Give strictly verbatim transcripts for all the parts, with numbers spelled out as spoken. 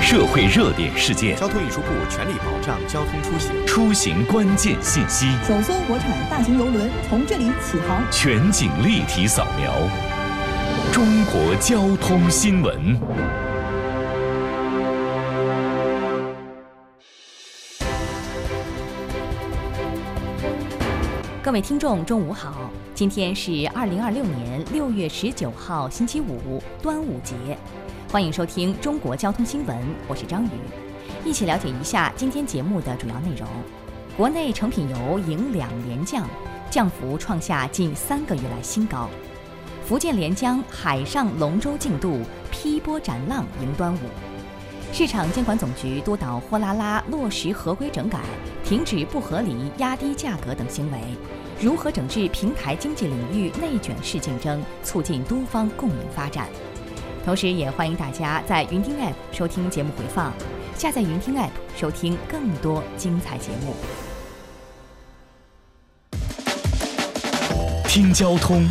社会热点事件， 交通运输部全力保障交通出行， 出行关键信息。 首艘国产大型邮轮从这里起航， 全景立体扫描。中国交通新闻。 各位听众，中午好！今天是二零二六年六月十九号，星期五，端午节。欢迎收听中国交通新闻，我是张宇，一起了解一下今天节目的主要内容。国内成品油迎两连降，降幅创下近三个月来新高。福建连江海上龙舟竞渡，劈波斩浪迎端午。市场监管总局督导货拉拉落实合规整改，停止不合理压低价格等行为。如何整治平台经济领域内卷式竞争，促进多方共赢发展？同时也欢迎大家在云听 App 收听节目回放，下载云听 App 收听更多精彩节目。 听交通，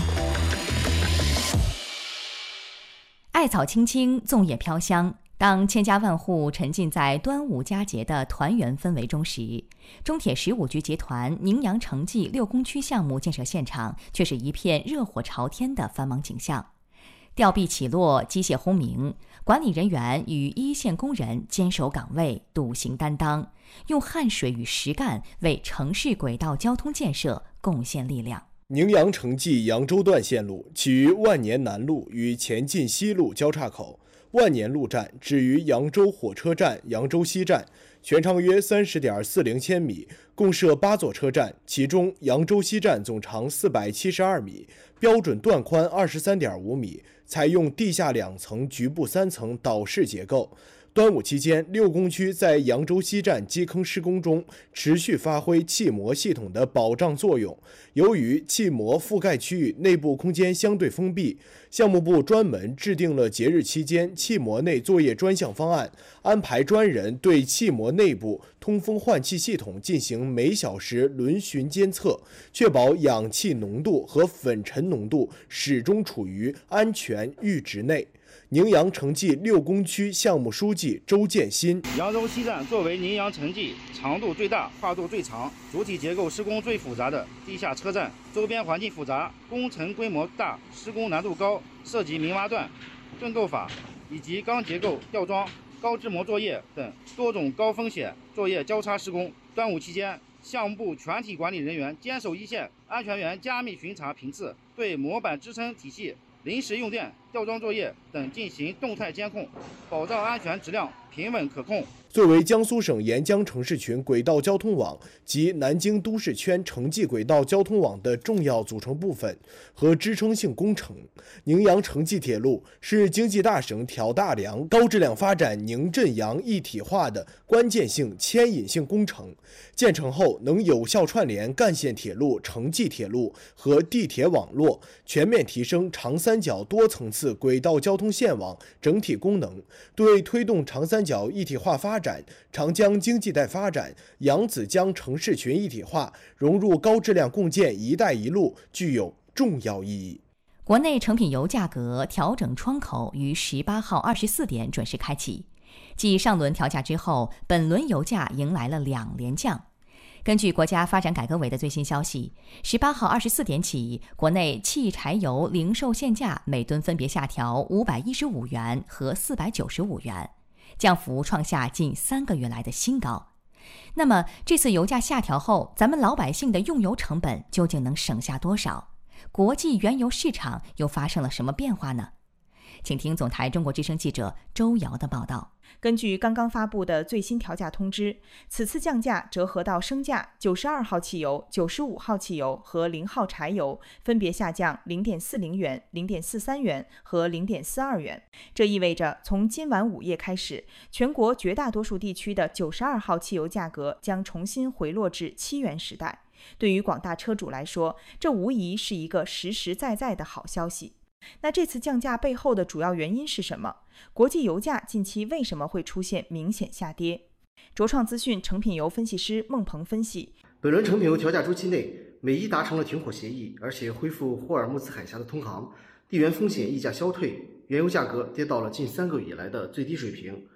艾草青青，粽叶飘香。当千家万户沉浸在端午佳节的团圆氛围中时，中铁十五局集团宁阳城际六工区项目建设现场却是一片热火朝天的繁忙景象。吊臂起落，机械轰鸣，管理人员与一线工人坚守岗位，笃行担当，用汗水与实干为城市轨道交通建设贡献力量。 宁阳城际扬州段线路起于万年南路与前进西路交叉口，万年路站止于扬州火车站扬州西站，全长约 三十点四零千米，共设八座车站，其中扬州西站总长四百七十二米，标准段宽 二十三点五米，采用地下两层局部三层岛式结构。端午期间，六工区在扬州西站基坑施工中持续发挥气膜系统的保障作用。由于气膜覆盖区域内部空间相对封闭，项目部专门制定了节日期间气膜内作业专项方案，安排专人对气膜内部通风换气系统进行每小时轮巡监测，确保氧气浓度和粉尘浓度始终处于安全阈值内。宁阳城际六工区项目书记周建新： 扬州西站作为宁阳城际长度最大、跨度最长、主体结构施工最复杂的地下车站，周边环境复杂、工程规模大、施工难度高，涉及明挖段、盾构法以及钢结构吊装、高制模作业等多种高风险作业交叉施工。端午期间，项目部全体管理人员坚守一线，安全员加密巡查频次，对模板支撑体系、临时用电、吊装作业等进行动态监控，保障安全质量平稳可控。 作为江苏省沿江城市群轨道交通网及南京都市圈城际轨道交通网的重要组成部分和支撑性工程，宁阳城际铁路是经济大省挑大梁、高质量发展宁镇扬一体化的关键性牵引性工程。建成后能有效串联干线铁路、城际铁路和地铁网络，全面提升长三角多层次轨道交通线网整体功能，对推动长三角一体化发展、长江经济带发展、扬子江城市群一体化、融入高质量共建“一带一路”具有重要意义。 国内成品油价格调整窗口于十八号二十四点准时开启，继上轮调价之后，本轮油价迎来了两连降。根据国家发展改革委的最新消息，十八号二十四点起，国内汽柴油零售限价每吨分别下调五百一十五元和四百九十五元，降幅创下近三个月来的新高。那么这次油价下调后，咱们老百姓的用油成本究竟能省下多少？国际原油市场又发生了什么变化呢？请听总台中国之声记者周瑶的报道。 根据刚刚发布的最新调价通知，此次降价折合到升价，九十二号汽油、九十五号汽油和零号柴油分别下降 零点四零元、零点四三元和 零点四二元。这意味着从今晚午夜开始，全国绝大多数地区的九十二号汽油价格将重新回落至七元时代。对于广大车主来说，这无疑是一个实实在在的好消息。那这次降价背后的主要原因是什么？国际油价近期为什么会出现明显下跌？卓创资讯成品油分析师孟鹏分析， 本轮成品油调价周期内，美伊达成了停火协议，而且恢复霍尔木兹海峡的通航，地缘风险溢价消退，原油价格跌到了近三个月以来的最低水平。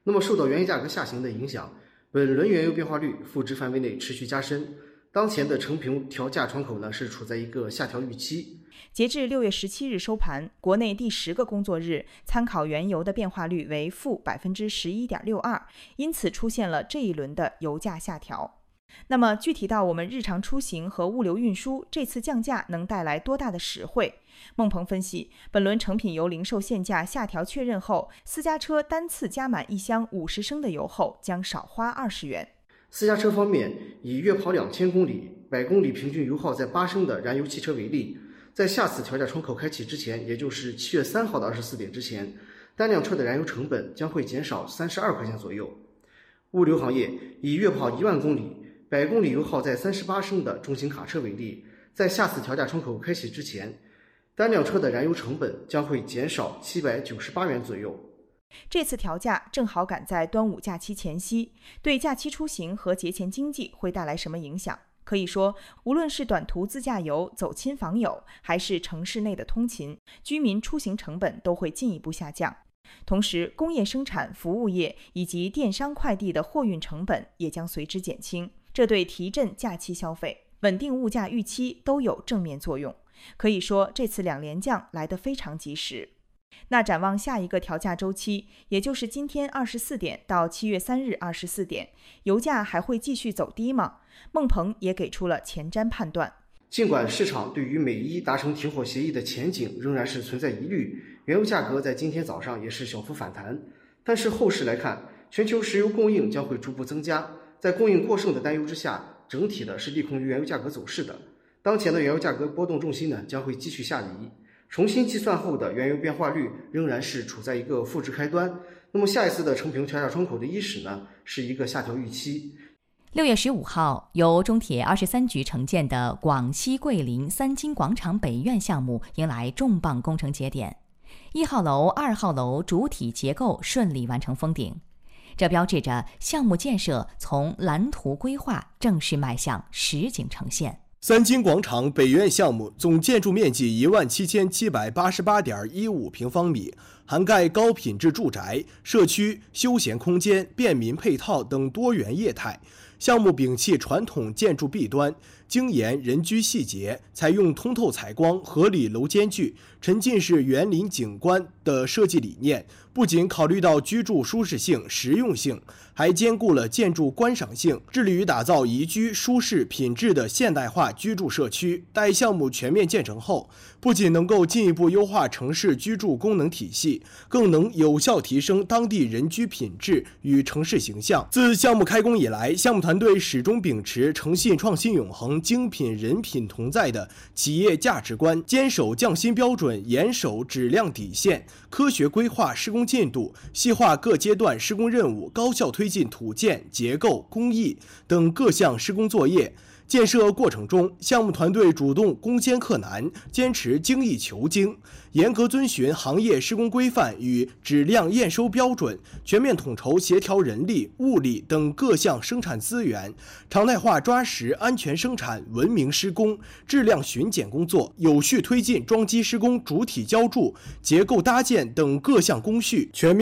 那么受到原油价格下行的影响，本轮原油变化率负值范围内持续加深，当前的成品调价窗口呢是处在一个下调预期。 截至六月十七日收盘，国内第十个工作日参考原油的变化率为负百分之十一点六二，因此出现了这一轮的油价下调。那么具体到我们日常出行和物流运输，这次降价能带来多大的实惠？孟鹏分析，本轮成品油零售限价下调确认后，私家车单次加满一箱五十升的油后将少花二十元。 私家车方面，以月跑两千公里、百公里平均油耗在八升的燃油汽车为例，在下次调价窗口开启之前，也就是七月三号的二十四点之前，单辆车的燃油成本将会减少三十二块钱左右。物流行业以月跑一万公里、百公里油耗在三十八升的中型卡车为例，在下次调价窗口开启之前，单辆车的燃油成本将会减少七百九十八元左右。 这次调价正好赶在端午假期前夕，对假期出行和节前经济会带来什么影响？可以说，无论是短途自驾游、走亲访友，还是城市内的通勤，居民出行成本都会进一步下降。同时，工业生产、服务业以及电商快递的货运成本也将随之减轻，这对提振假期消费、稳定物价预期都有正面作用。可以说，这次两连降来得非常及时。那展望下一个调价周期，也就是今天二十四点到七月三日二十四点，油价还会继续走低吗？孟鹏也给出了前瞻判断。 尽管市场对于美伊达成停火协议的前景仍然是存在疑虑，原油价格在今天早上也是小幅反弹，但是后市来看，全球石油供应将会逐步增加，在供应过剩的担忧之下，整体的是利空于原油价格走势的。当前的原油价格波动重心呢将会继续下移，重新计算后的原油变化率仍然是处在一个负值开端。那么下一次的成品调价窗口的伊始呢是一个下调预期。 六月十五号，由中铁二十三局承建的广西桂林三金广场北苑项目迎来重磅工程节点，一号楼、二号楼主体结构顺利完成封顶，这标志着项目建设从蓝图规划正式迈向实景呈现。 三金广场北苑项目总建筑面积一万七千七百八十八点一五平方米，涵盖高品质住宅、社区、休闲空间、便民配套等多元业态。项目摒弃传统建筑弊端，精研人居细节，采用通透采光、合理楼间距、沉浸式园林景观的设计理念，不仅考虑到居住舒适性、实用性，还兼顾了建筑观赏性，致力于打造宜居、舒适、品质的现代化居住社区。待项目全面建成后，不仅能够进一步优化城市居住功能体系，更能有效提升当地人居品质与城市形象。自项目开工以来，项目团队始终秉持诚信、创新、永恒、精品、人品同在的企业价值观，坚守匠心标准，严守质量底线，科学规划施工进度，细化各阶段施工任务，高效推进土建、结构、工艺等各项施工作业。建设过程中，项目团队主动攻坚克难，坚持精益求精，严格遵循行业施工规范与质量验收标准，全面统筹协调人力、物力等各项生产资源，常态化抓实安全生产、文明施工、质量巡检工作，有序推进桩基施工主体浇筑、结构搭建等各项工序，全面